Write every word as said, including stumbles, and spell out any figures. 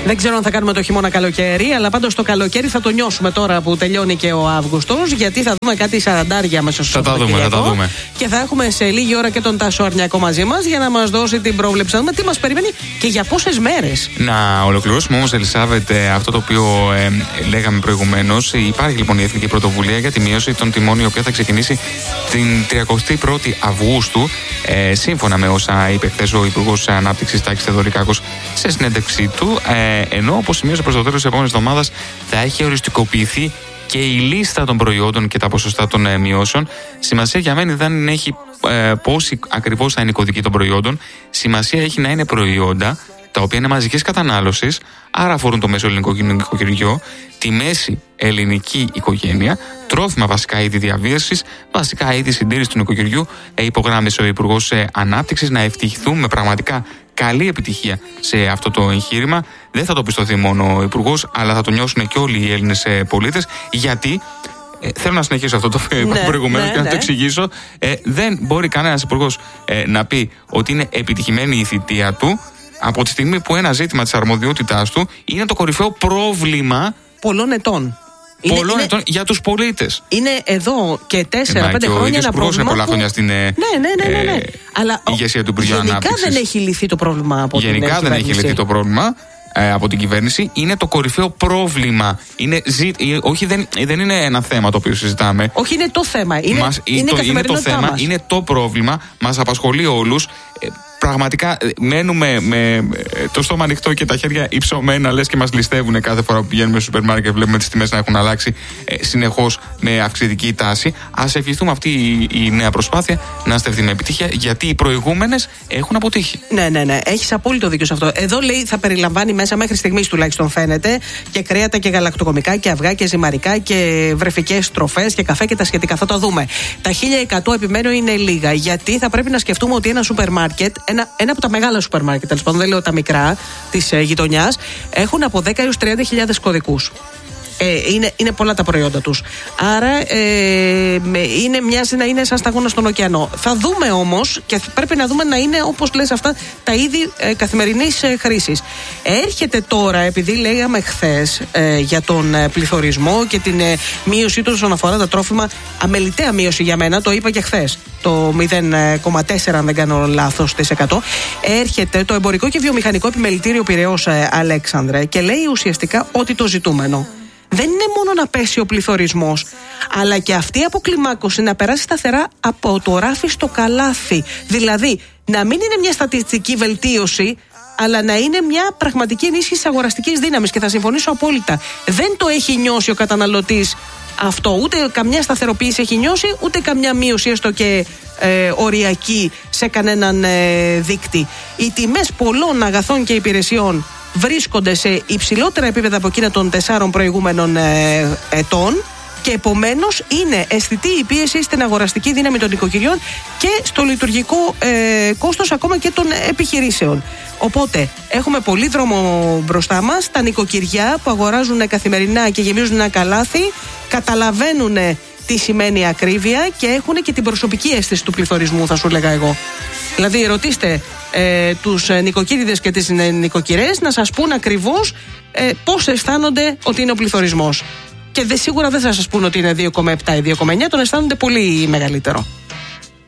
Δεν ξέρω αν θα κάνουμε το χειμώνα καλοκαίρι, αλλά πάντως το καλοκαίρι θα το νιώσουμε τώρα που τελειώνει και ο Αύγουστος, γιατί θα δούμε κάτι σαραντάρια μέσα στο Σαββατοκύριακο. Θα τα δούμε, θα τα δούμε. Και θα έχουμε σε λίγη ώρα και τον Τάσο Αρνιακό μαζί μας για να μας δώσει την πρόβλεψη. Να δούμε τι μας περιμένει και για πόσες μέρες. Να ολοκληρώσουμε όμως, Ελισάβετ, αυτό το οποίο ε, λέγαμε προηγουμένως. Υπάρχει λοιπόν η Εθνική Πρωτοβουλία για τη μείωση των τιμών, η οποία θα ξεκινήσει την τριακοστή πρώτη Αυγούστου, ε, σύμφωνα με όσα είπε χθες ο Υπουργός Ανάπτυξης Τάκης Θεοδωρικάκος σε συνέντευξή του. Ε, ενώ, όπως σημείωσε, προς το τέλος της επόμενης εβδομάδας θα έχει οριστικοποιηθεί και η λίστα των προϊόντων και τα ποσοστά των ε, μειώσεων. Σημασία για μένα δεν έχει ε, πόση ακριβώς θα είναι η κωδική των προϊόντων. Σημασία έχει να είναι προϊόντα τα οποία είναι μαζικής κατανάλωσης, άρα αφορούν το μέσο ελληνικό νοικοκυριό, τη μέση ελληνική οικογένεια, τρόφιμα, βασικά είδη διαβίωσης, βασικά είδη συντήρησης του νοικοκυριού. Ε, υπογράμμισε ο Υπουργός ε, Ανάπτυξης. Να ευτυχηθούμε πραγματικά καλή επιτυχία σε αυτό το εγχείρημα. Δεν θα το πιστωθεί μόνο ο Υπουργός, αλλά θα το νιώσουν και όλοι οι Έλληνες ε, πολίτες, γιατί. Ε, θέλω να συνεχίσω αυτό το που είπα ναι, προηγουμένως ναι, και να ναι. το εξηγήσω. Ε, δεν μπορεί κανένας υπουργός ε, να πει ότι είναι επιτυχημένη η θητεία του από τη στιγμή που ένα ζήτημα της αρμοδιότητάς του είναι το κορυφαίο πρόβλημα πολλών ετών. Πολλών είναι, ετών είναι, για τους πολίτες. Είναι εδώ και τέσσερα πέντε χρόνια ένα πρόβλημα. Είναι πολλά χρόνια στην ναι, ναι, ναι, ναι, ναι. Ε, Αλλά ηγεσία του Υπουργείου Ανάπτυξης. Γενικά δεν έχει λυθεί το πρόβλημα από Γενικά την δεν κυβέρνηση. έχει λυθεί το πρόβλημα ε, από την κυβέρνηση. Είναι το κορυφαίο πρόβλημα. Είναι, ζη, όχι, δεν, δεν είναι ένα θέμα το οποίο συζητάμε. Όχι, είναι το θέμα. Είναι, μας, είναι, το, είναι το θέμα, μας. είναι το πρόβλημα. Μας απασχολεί όλους. Ε, Πραγματικά μένουμε με το στόμα ανοιχτό και τα χέρια υψωμένα, λες και μας ληστεύουν κάθε φορά που πηγαίνουμε στο σούπερ μάρκετ και βλέπουμε τις τιμές να έχουν αλλάξει ε, συνεχώς με αυξητική τάση. Ας ευχηθούμε αυτή η, η νέα προσπάθεια να στεφθεί με επιτυχία, γιατί οι προηγούμενες έχουν αποτύχει. Ναι, ναι, ναι. Έχεις απόλυτο δίκιο σε αυτό. Εδώ λέει θα περιλαμβάνει μέσα, μέχρι στιγμής τουλάχιστον φαίνεται, και κρέατα και γαλακτοκομικά και αυγά και ζυμαρικά και βρεφικές τροφές και καφέ και τα σχετικά. Θα το δούμε. Τα χίλια εκατό επιμένω είναι λίγα, γιατί θα πρέπει να σκεφτούμε ότι ένα σούπερ μάρκετ. Ένα, ένα από τα μεγάλα σούπερ μάρκετ, τέλος πάντων, δεν λέω τα μικρά της ε, γειτονιάς, έχουν από δέκα έως τριάντα χιλιάδες κωδικούς. Ε, είναι, είναι πολλά τα προϊόντα τους. Άρα ε, είναι, μοιάζει να είναι σαν σταγόνα στον ωκεανό. Θα δούμε όμως, και πρέπει να δούμε να είναι, όπως λες, αυτά τα είδη ε, καθημερινής ε, χρήσης. Έρχεται τώρα, επειδή λέγαμε χθες ε, για τον ε, πληθωρισμό και την ε, μείωσή του όσον αφορά τα τρόφιμα, αμεληταία μείωση για μένα, το είπα και χθες, το μηδέν κόμμα τέσσερα αν δεν κάνω λάθος της εκατό. Έρχεται το Εμπορικό και Βιομηχανικό Επιμελητήριο Πειραιώς, ε, Αλέξανδρε, και λέει ουσιαστικά ότι το ζητούμενο δεν είναι μόνο να πέσει ο πληθωρισμός, αλλά και αυτή η αποκλιμάκωση να περάσει σταθερά από το ράφι στο καλάθι. Δηλαδή, να μην είναι μια στατιστική βελτίωση, αλλά να είναι μια πραγματική ενίσχυση της αγοραστικής δύναμης. Και θα συμφωνήσω απόλυτα. Δεν το έχει νιώσει ο καταναλωτής αυτό. Ούτε καμιά σταθεροποίηση έχει νιώσει, ούτε καμιά μείωση, έστω και ε, οριακή, σε κανέναν ε, δείκτη. Οι τιμές πολλών αγαθών και υπηρεσιών βρίσκονται σε υψηλότερα επίπεδα από εκείνα των τεσσάρων προηγούμενων ε, ετών, και επομένως είναι αισθητή η πίεση στην αγοραστική δύναμη των οικοκυριών και στο λειτουργικό ε, κόστος ακόμα και των επιχειρήσεων. Οπότε έχουμε πολύ δρόμο μπροστά μας. Τα νοικοκυριά που αγοράζουν καθημερινά και γεμίζουν ένα καλάθι καταλαβαίνουν τι σημαίνει ακρίβεια και έχουν και την προσωπική αίσθηση του πληθωρισμού, θα σου λέγα εγώ. Δηλαδή, ρωτήστε ε, τους νοικοκύριδες και τις νοικοκυρές να σας πούν ακριβώς ε, πώς αισθάνονται ότι είναι ο πληθωρισμός. Και δε, σίγουρα δεν θα σας πούν ότι είναι δύο κόμμα επτά ή δύο κόμμα εννιά, τον αισθάνονται πολύ μεγαλύτερο.